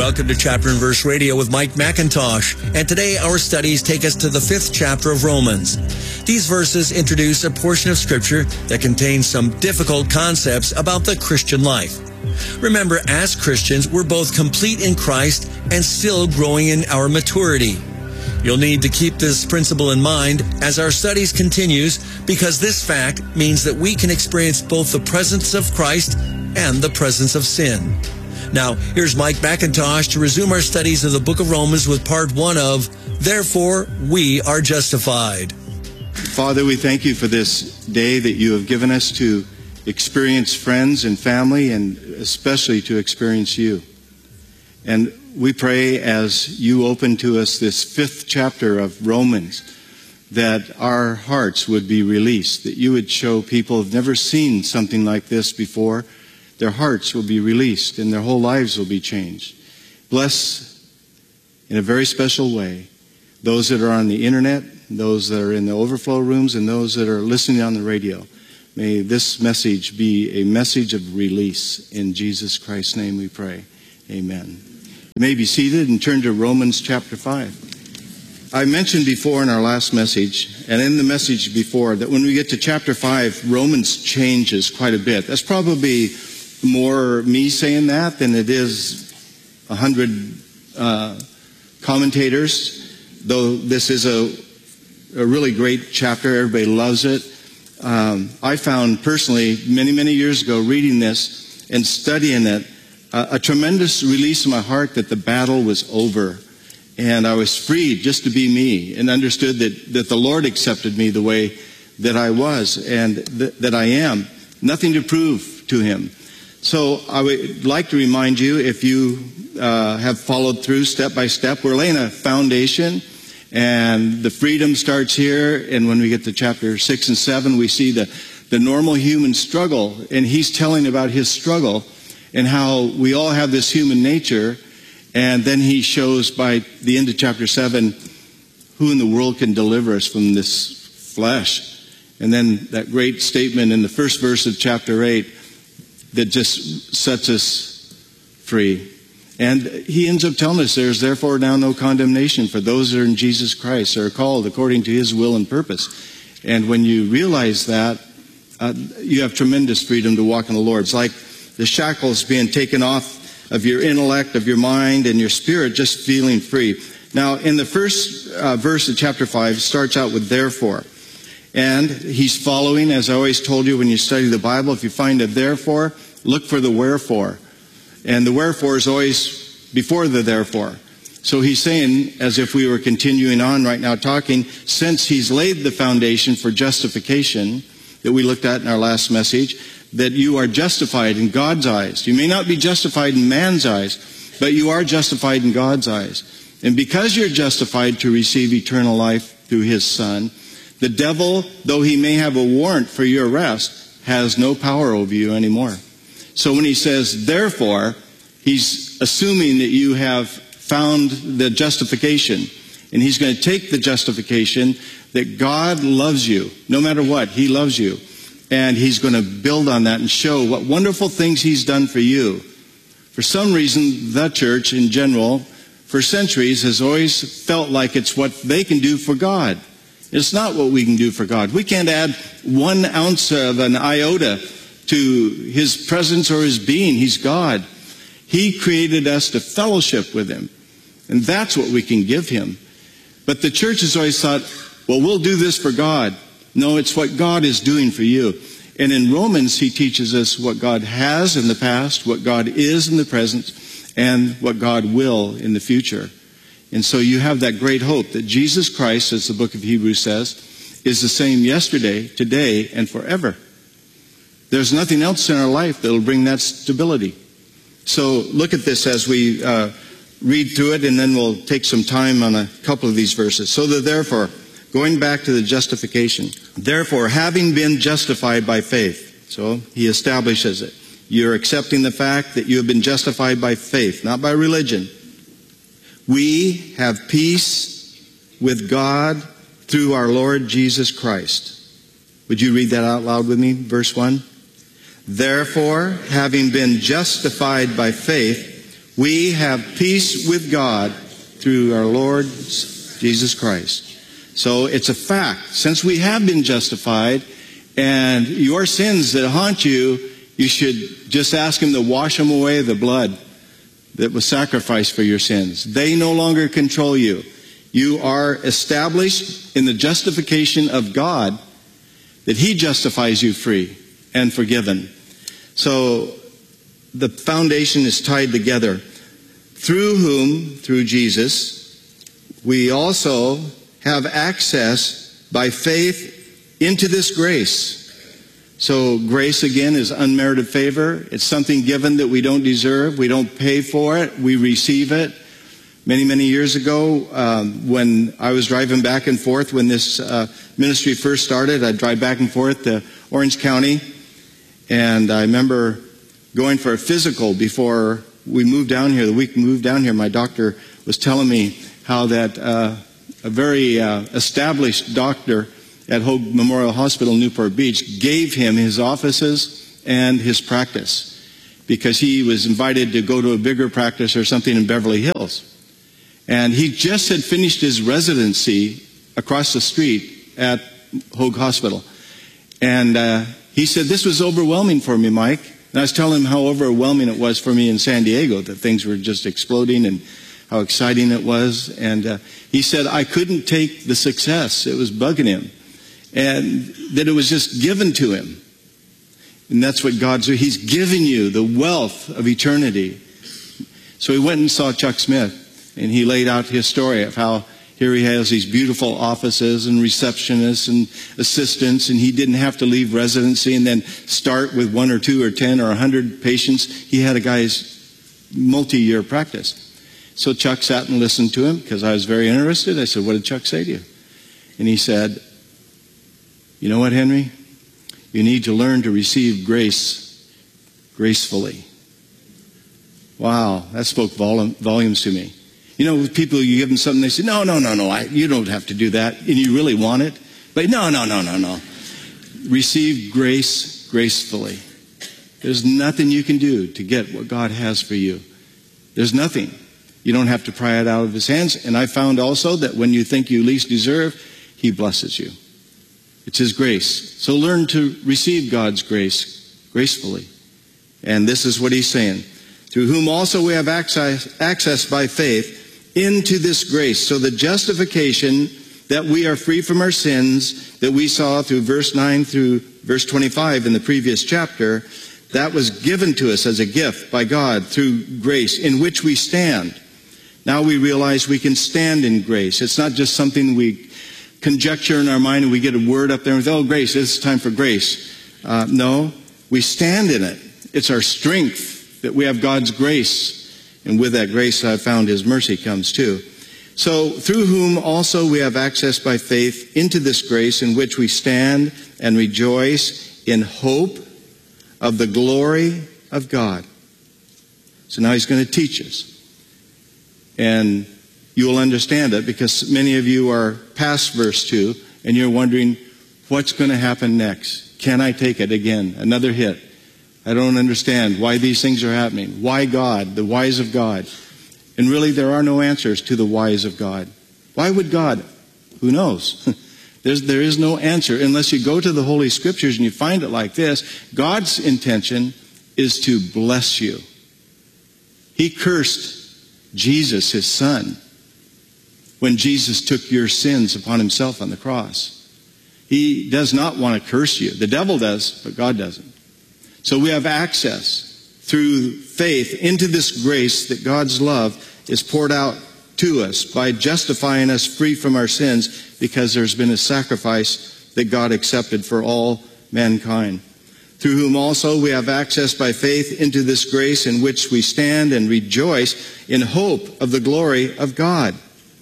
Welcome to Chapter and Verse Radio with Mike McIntosh. And today our studies take us to the 5th chapter of Romans. These verses introduce a portion of Scripture that contains some difficult concepts about the Christian life. Remember, as Christians, we're both complete in Christ and still growing in our maturity. You'll need to keep this principle in mind as our studies continues, because this fact means that we can experience both the presence of Christ and the presence of sin. Now, here's Mike McIntosh to resume our studies of the book of Romans with part 1 of Therefore We Are Justified. Father, we thank you for this day that you have given us to experience friends and family, and especially to experience you. And we pray as you open to us this 5th chapter of Romans, that our hearts would be released, that you would show people who have never seen something like this before. Their hearts will be released and their whole lives will be changed. Bless in a very special way those that are on the internet, those that are in the overflow rooms, and those that are listening on the radio. May this message be a message of release. In Jesus Christ's name we pray. Amen. You may be seated and turn to Romans chapter 5. I mentioned before in our last message, and in the message before, that when we get to chapter 5, Romans changes quite a bit. That's probably more me saying that than it is 100 commentators, though this is a really great chapter. Everybody loves it. I found personally, many years ago, reading this and studying it, a tremendous release in my heart that the battle was over. And I was freed just to be me, and understood that the Lord accepted me the way that I was and that I am. Nothing to prove to Him. So I would like to remind you, if you have followed through step by step, we're laying a foundation, and the freedom starts here. And when we get to chapter 6 and 7, we see the normal human struggle. And he's telling about his struggle and how we all have this human nature. And then he shows by the end of chapter 7 who in the world can deliver us from this flesh. And then that great statement in the first verse of chapter 8 that just sets us free. And he ends up telling us there's therefore now no condemnation for those that are in Jesus Christ, are called according to his will and purpose. And when you realize that, you have tremendous freedom to walk in the Lord. It's like the shackles being taken off of your intellect, of your mind, and your spirit, just feeling free. Now, in the first verse of chapter 5, it starts out with therefore. And he's following, as I always told you when you study the Bible, if you find a therefore, look for the wherefore. And the wherefore is always before the therefore. So he's saying, as if we were continuing on right now talking, since he's laid the foundation for justification that we looked at in our last message, that you are justified in God's eyes. You may not be justified in man's eyes, but you are justified in God's eyes. And because you're justified to receive eternal life through his Son, the devil, though he may have a warrant for your arrest, has no power over you anymore. So when he says, therefore, he's assuming that you have found the justification. And he's going to take the justification that God loves you. No matter what, he loves you. And he's going to build on that and show what wonderful things he's done for you. For some reason, the church in general, for centuries, has always felt like it's what they can do for God. It's not what we can do for God. We can't add 1 ounce of an iota to his presence or his being. He's God. He created us to fellowship with him. And that's what we can give him. But the church has always thought, well, we'll do this for God. No, it's what God is doing for you. And in Romans, he teaches us what God has in the past, what God is in the present, and what God will in the future. And so you have that great hope that Jesus Christ, as the book of Hebrews says, is the same yesterday, today, and forever. There's nothing else in our life that will bring that stability. So look at this as we read through it, and then we'll take some time on a couple of these verses. So therefore, going back to the justification. Therefore, having been justified by faith. So he establishes it. You're accepting the fact that you have been justified by faith, not by religion. We have peace with God through our Lord Jesus Christ. Would you read that out loud with me? Verse 1. Therefore, having been justified by faith, we have peace with God through our Lord Jesus Christ. So it's a fact. Since we have been justified, and your sins that haunt you, you should just ask him to wash them away, the blood that was sacrificed for your sins. They no longer control you. You are established in the justification of God, that he justifies you free and forgiven. So the foundation is tied together. Through whom, through Jesus, we also have access by faith into this grace. So grace, again, is unmerited favor. It's something given that we don't deserve. We don't pay for it. We receive it. Many, many years ago, when I was driving back and forth, when this ministry first started, I'd drive back and forth to Orange County. And I remember going for a physical before we moved down here. The week we moved down here, my doctor was telling me how that a very established doctor at Hogue Memorial Hospital, Newport Beach, gave him his offices and his practice because he was invited to go to a bigger practice or something in Beverly Hills. And he just had finished his residency across the street at Hogue Hospital. And he said, this was overwhelming for me, Mike. And I was telling him how overwhelming it was for me in San Diego, that things were just exploding and how exciting it was. And he said, I couldn't take the success. It was bugging him. And that it was just given to him. And that's what God's doing. He's given you the wealth of eternity. So he went and saw Chuck Smith, and he laid out his story of how here he has these beautiful offices and receptionists and assistants, and he didn't have to leave residency and then start with 1 or 2 or 10 or 100 patients. He had a guy's multi-year practice. So Chuck sat and listened to him because I was very interested. I said, what did Chuck say to you? And he said, you know what, Henry? You need to learn to receive grace gracefully. Wow, that spoke volumes to me. You know, with people, you give them something, they say, no, you don't have to do that. And you really want it. But no. Receive grace gracefully. There's nothing you can do to get what God has for you. There's nothing. You don't have to pry it out of his hands. And I found also that when you think you least deserve, he blesses you. It's his grace. So learn to receive God's grace gracefully. And this is what he's saying. Through whom also we have access by faith into this grace. So the justification that we are free from our sins that we saw through verse 9 through verse 25 in the previous chapter, that was given to us as a gift by God through grace in which we stand. Now we realize we can stand in grace. It's not just something we conjecture in our mind and we get a word up there and oh, grace, it's time for grace. No, we stand in it. It's our strength that we have God's grace. And with that grace, I found his mercy comes too. So through whom also we have access by faith into this grace in which we stand and rejoice in hope of the glory of God. So now he's going to teach us. And you will understand it because many of you are past verse 2 and you're wondering what's going to happen next. Can I take it again? Another hit. I don't understand why these things are happening. Why God? The whys of God. And really there are no answers to the whys of God. Why would God? Who knows? There is no answer unless you go to the Holy Scriptures and you find it like this. God's intention is to bless you. He cursed Jesus, his son, when Jesus took your sins upon himself on the cross. He does not want to curse you. The devil does, but God doesn't. So we have access through faith into this grace that God's love is poured out to us by justifying us free from our sins because there's been a sacrifice that God accepted for all mankind. Through whom also we have access by faith into this grace in which we stand and rejoice in hope of the glory of God.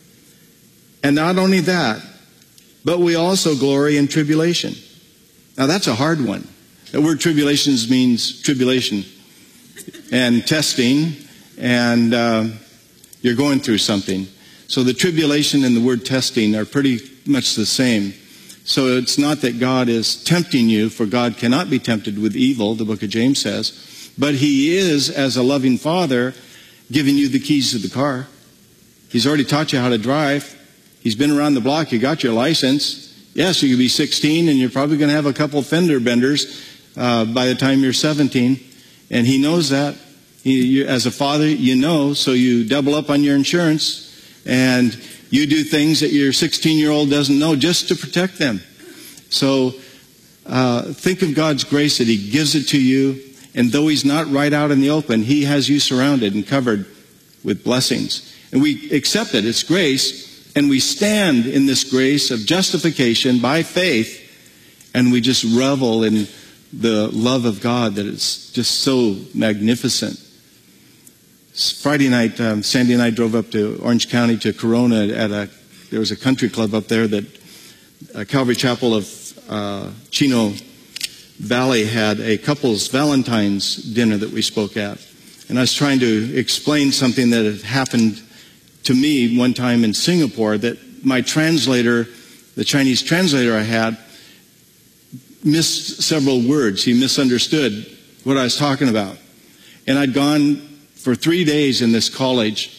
And not only that, but we also glory in tribulation. Now that's a hard one. The word tribulations means tribulation and testing, and you're going through something. So the tribulation and the word testing are pretty much the same. So it's not that God is tempting you, for God cannot be tempted with evil, the book of James says, but he is, as a loving father, giving you the keys to the car. He's already taught you how to drive. He's been around the block. You got your license. Yes, you could be 16, and you're probably going to have a couple fender benders by the time you're 17. And he knows that. As a father, you know, so you double up on your insurance, and you do things that your 16-year-old doesn't know just to protect them. So think of God's grace that he gives it to you, and though he's not right out in the open, he has you surrounded and covered with blessings. And we accept it. It's grace, and we stand in this grace of justification by faith, and we just revel in the love of God that is just so magnificent. Friday night, Sandy and I drove up to Orange County to Corona. There was a country club up there that Calvary Chapel of Chino Valley had a couple's Valentine's dinner that we spoke at. And I was trying to explain something that had happened to me one time in Singapore, that my translator, the Chinese translator I had, missed several words. He misunderstood what I was talking about. And I'd gone for 3 days in this college